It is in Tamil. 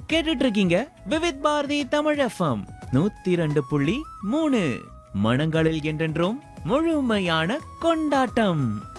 கேட்டுட்டு இருக்கீங்க விவித் பாரதி தமிழ் எஃப்எம் 102.3. மனங்களில் என்றென்றும் முழுமையான கொண்டாட்டம்.